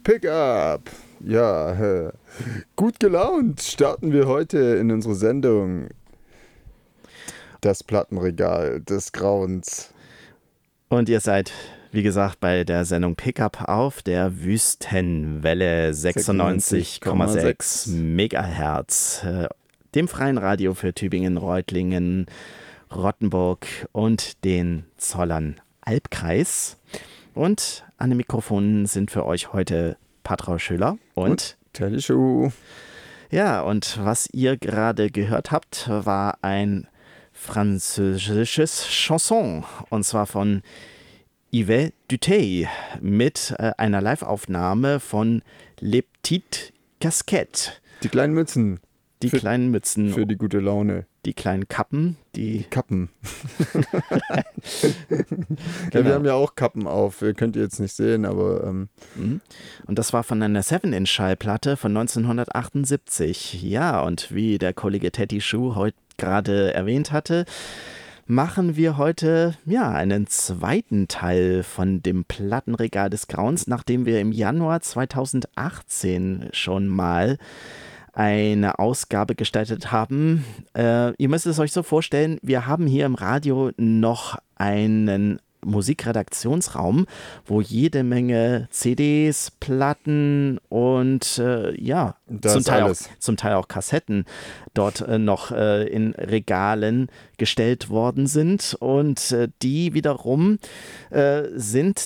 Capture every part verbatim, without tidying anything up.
Pickup. Ja, äh, gut gelaunt starten wir heute in unsere Sendung. Das Plattenregal des Grauens. Und ihr seid, wie gesagt, bei der Sendung Pickup auf der Wüstenwelle sechsundneunzig Komma sechs Megahertz, äh, dem freien Radio für Tübingen, Reutlingen, Rottenburg und den Zollern-Albkreis. Und an den Mikrofonen sind für euch heute Patrau Schüller und, und Telly Schuh. Ja, und was ihr gerade gehört habt, war ein französisches Chanson, und zwar von Yves Duteil mit äh, einer Live-Aufnahme von Les Petites Casquettes. Die kleinen Mützen. Die für, kleinen Mützen. Für die gute Laune. Die kleinen Kappen. Die, die Kappen. Genau. Ja, wir haben ja auch Kappen auf. Könnt ihr jetzt nicht sehen, aber... Ähm Und das war von einer seven Inch Schallplatte von neunzehnhundertachtundsiebzig. Ja, und wie der Kollege Teddy Schuh heute gerade erwähnt hatte, machen wir heute ja einen zweiten Teil von dem Plattenregal des Grauens, nachdem wir im Januar zweitausendachtzehn schon mal eine Ausgabe gestaltet haben. Äh, ihr müsst es euch so vorstellen, wir haben hier im Radio noch einen Musikredaktionsraum, wo jede Menge C Ds, Platten und äh, ja, zum Teil, auch, zum Teil auch Kassetten dort äh, noch äh, in Regalen gestellt worden sind. Und äh, die wiederum äh, sind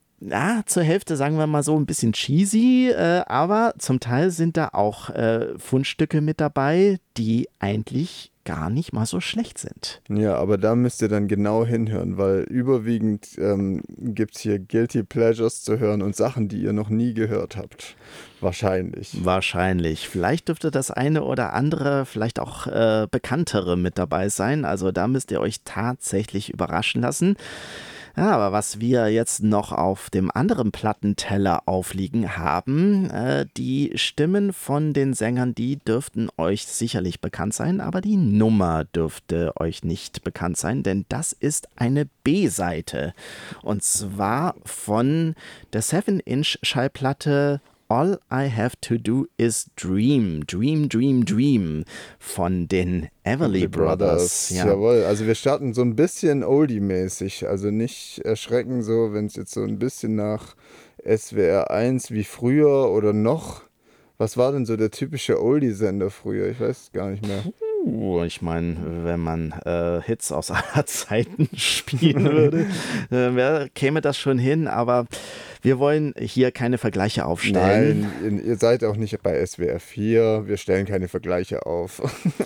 Ja, zur Hälfte, sagen wir mal so, ein bisschen cheesy, äh, aber zum Teil sind da auch äh, Fundstücke mit dabei, die eigentlich gar nicht mal so schlecht sind. Ja, aber da müsst ihr dann genau hinhören, weil überwiegend ähm, gibt es hier Guilty Pleasures zu hören und Sachen, die ihr noch nie gehört habt. Wahrscheinlich. Wahrscheinlich. Vielleicht dürfte das eine oder andere, vielleicht auch äh, bekanntere mit dabei sein. Also da müsst ihr euch tatsächlich überraschen lassen. Ja, aber was wir jetzt noch auf dem anderen Plattenteller aufliegen haben, äh, die Stimmen von den Sängern, die dürften euch sicherlich bekannt sein, aber die Nummer dürfte euch nicht bekannt sein, denn das ist eine B-Seite. Und zwar von der seven Inch Schallplatte All I Have to Do is Dream, Dream, Dream, Dream von den Everly Brothers. Brothers. Ja. Jawohl, also wir starten so ein bisschen Oldie-mäßig, also nicht erschrecken so, wenn es jetzt so ein bisschen nach S W R eins wie früher oder noch. Was war denn so der typische Oldie-Sender früher? Ich weiß es gar nicht mehr. Uh, ich meine, wenn man äh, Hits aus aller Zeiten spielen würde, äh, käme das schon hin, aber wir wollen hier keine Vergleiche aufstellen. Nein, ihr seid auch nicht bei S W R vier, wir stellen keine Vergleiche auf.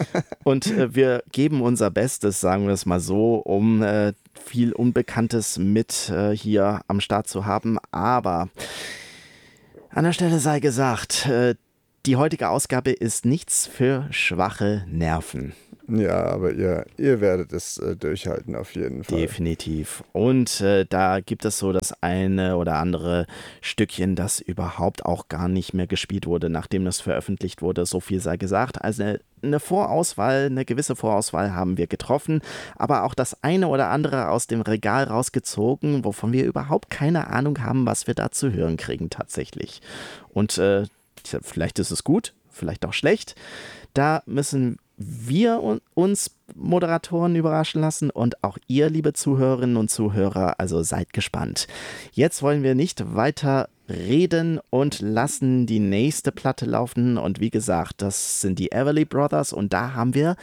Und äh, wir geben unser Bestes, sagen wir es mal so, um äh, viel Unbekanntes mit äh, hier am Start zu haben, aber an der Stelle sei gesagt, äh, die heutige Ausgabe ist nichts für schwache Nerven. Ja, aber ihr, ihr werdet es äh, durchhalten auf jeden Fall. Definitiv. Und äh, da gibt es so das eine oder andere Stückchen, das überhaupt auch gar nicht mehr gespielt wurde, nachdem das veröffentlicht wurde. So viel sei gesagt. Also eine, eine Vorauswahl, eine gewisse Vorauswahl haben wir getroffen, aber auch das eine oder andere aus dem Regal rausgezogen, wovon wir überhaupt keine Ahnung haben, was wir da zu hören kriegen tatsächlich. Und äh, vielleicht ist es gut, vielleicht auch schlecht. Da müssen wir uns Moderatoren überraschen lassen und auch ihr, liebe Zuhörerinnen und Zuhörer, also seid gespannt. Jetzt wollen wir nicht weiter reden und lassen die nächste Platte laufen. Und wie gesagt, das sind die Everly Brothers und da haben wir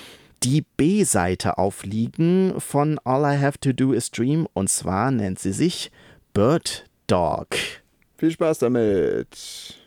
die B-Seite aufliegen von All I Have to Do is Dream und zwar nennt sie sich Bird Dog. Viel Spaß damit!